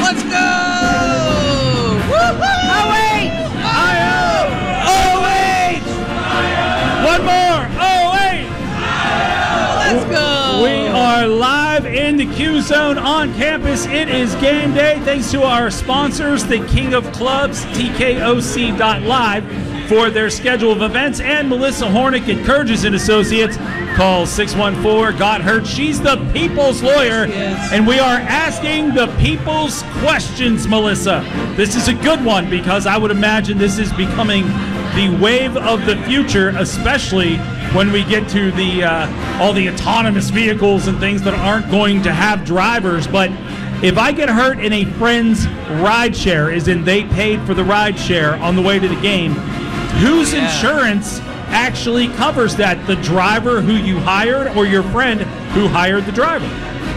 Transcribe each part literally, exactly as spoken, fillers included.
Let's go! Woo-hoo! Oh, wait! I O! Oh, wait! One more! Oh, wait! Let's go! We are live in the Q Zone on campus. It is game day. Thanks to our sponsors, the King of Clubs, T K O C dot live, for their schedule of events, and Melissa Hornick at Kurgis and Associates. Call six one four, got hurt. She's the people's lawyer, Yes. and we are asking the people's questions, Melissa. This is a good one because I would imagine this is becoming the wave of the future, especially when we get to the uh, all the autonomous vehicles and things that aren't going to have drivers. But if I get hurt in a friend's ride share, as in they paid for the ride share on the way to the game, whose Yeah. insurance actually covers that? The driver who you hired or your friend who hired the driver?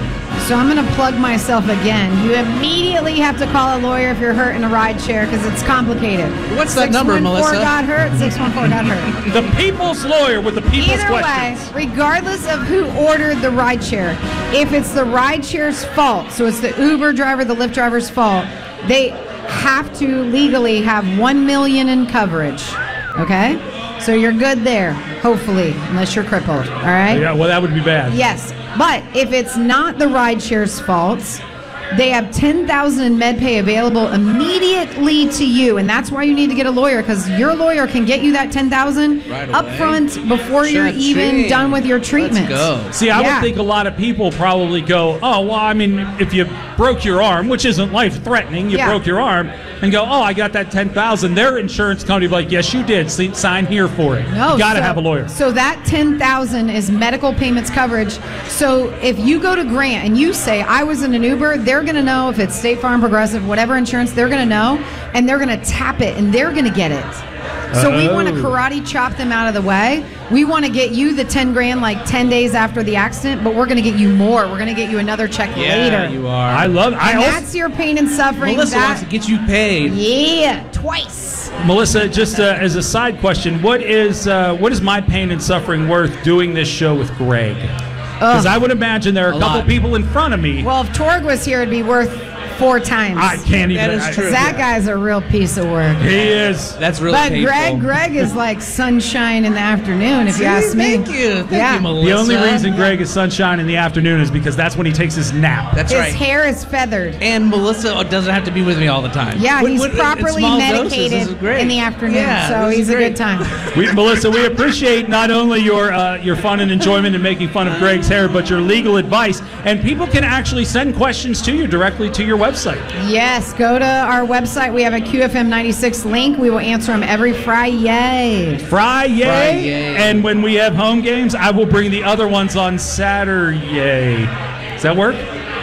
So I'm going to plug myself again. You immediately have to call a lawyer if you're hurt in a ride share because it's complicated. What's that number, six one four Melissa? got hurt, six one four got hurt. The people's lawyer with the people's Either way, questions. regardless of who ordered the ride share, if it's the ride share's fault, so it's the Uber driver, the Lyft driver's fault, they have to legally have one million in coverage. Okay? So you're good there, hopefully, unless you're crippled. All right? Yeah, well, that would be bad. Yes, but if it's not the rideshare's fault, they have ten thousand in MedPay available immediately to you, and that's why you need to get a lawyer, because your lawyer can get you that ten thousand Right up away. front before you're Cha-ching. even done with your treatment. Let's go. See, I Yeah. would think a lot of people probably go, oh, well, I mean, if you broke your arm, which isn't life-threatening, you Yeah. broke your arm, and go, oh, I got that ten thousand dollars. Their insurance company would be like, yes, you did. S- Sign here for it. No, you got to so- have a lawyer. So that ten thousand dollars is medical payments coverage. So if you go to Grant and you say, I was in an Uber, they're going to know if it's State Farm, Progressive, whatever insurance, they're going to know, and they're going to tap it, and they're going to get it. So we want to Oh. karate chop them out of the way. We want to get you the ten grand like ten days after the accident, but we're going to get you more. We're going to get you another check Yeah, later. you are. I love I and also, that's your pain and suffering. Melissa that, wants to get you paid. yeah, twice. Melissa, just uh, as a side question, what is uh, what is my pain and suffering worth doing this show with Greg? Because I would imagine there are a, A couple lot. people in front of me. Well, if Torg was here, it'd be worth four times. I can't even. That is I- true. That guy's a real piece of work. He is. That's really But painful. Greg, Greg is like sunshine in the afternoon, if you ask me. Thank you. Thank Yeah. you, Melissa. The only reason Greg is sunshine in the afternoon is because that's when he takes his nap. That's His right. hair is feathered. And Melissa doesn't have to be with me all the time. Yeah, When- he's when- in properly small doses, medicated this is great. in the afternoon, Yeah, so this he's is a great. good time. We, Melissa, we appreciate not only your uh, your fun and enjoyment in making fun of Greg's hair, but your legal advice. And people can actually send questions to you directly to your website. Yes, go to our website. We have a Q F M ninety-six link. We will answer them every Friday. Friday. Friday. And when we have home games, I will bring the other ones on Saturday. Does that work?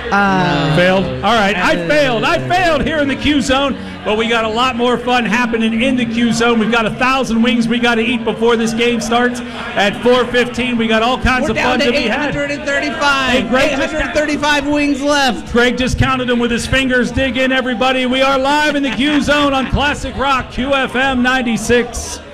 Uh, Failed. All right, I failed. I failed here in the Q Zone, but we got a lot more fun happening in the Q Zone. We've got a thousand wings we got to eat before this game starts at four fifteen. We got all kinds We're of down fun to to be eight had. hundred thirty-five. Hey, Greg, just- eight hundred thirty-five wings left. Greg just counted them with his fingers. Dig in, everybody. We are live in the Q Zone on Classic Rock Q F M ninety-six.